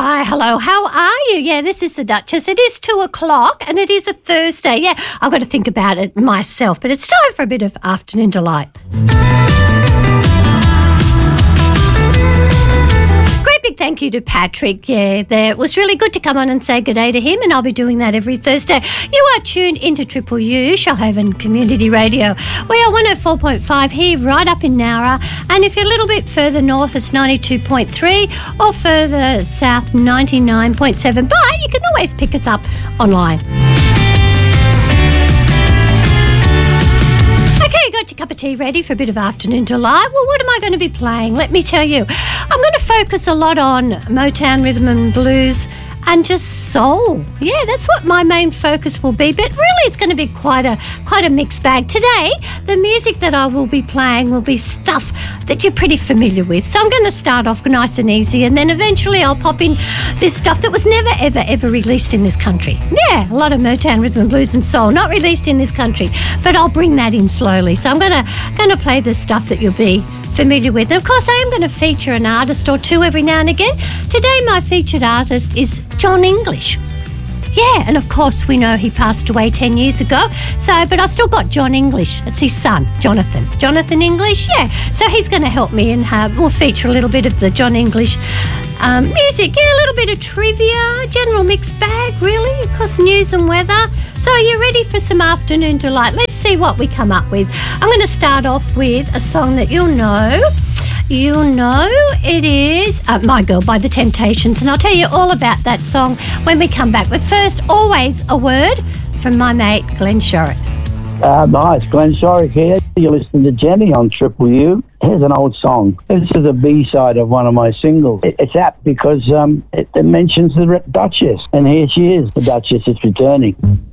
Hi, hello, how are you? Yeah, this is the Duchess. It is 2:00 and it is a Thursday. Yeah, I've got to think about it myself, but it's time for a bit of afternoon delight. Great big thank you to Patrick. Yeah, it was really good to come on and say good day to him, and I'll be doing that every Thursday. You are tuned into Triple U, Shoalhaven Community Radio. We are 104.5 here, right up in Nowra, and if you're a little bit further north, it's 92.3, or further south, 99.7, but you can always pick us up online. Okay, got your cup of tea ready for a bit of afternoon delight? Well, what am I going to be playing? Let me tell you. I'm going to focus a lot on Motown rhythm and blues and just soul. Yeah, that's what my main focus will be, but really it's going to be quite a mixed bag. Today, the music that I will be playing will be stuff that you're pretty familiar with. So I'm going to start off nice and easy, and then eventually I'll pop in this stuff that was never, ever released in this country. Yeah, a lot of Motown rhythm and blues and soul, not released in this country, but I'll bring that in slowly. So I'm going to play the stuff that you'll be familiar with. And of course, I am going to feature an artist or two every now and again. Today, my featured artist is John English. Yeah, and of course, we know he passed away 10 years ago. So, but I've still got John English. It's his son, Jonathan. Jonathan English, yeah. So he's going to help me, and we'll feature a little bit of the John English music. Yeah, a little bit of trivia, general mixed bag, really. Of course, news and weather. So are you ready for some afternoon delight? Let's see what we come up with. I'm going to start off with a song that you'll know. You'll know it is My Girl by The Temptations, and I'll tell you all about that song when we come back. But first, always a word from my mate Glenn Shorrock. Nice, Glenn Shorrock here. You're listening to Jenny on Triple U. Here's an old song. This is a B-side of one of my singles. It's apt because it mentions the Duchess, and here she is. The Duchess is returning.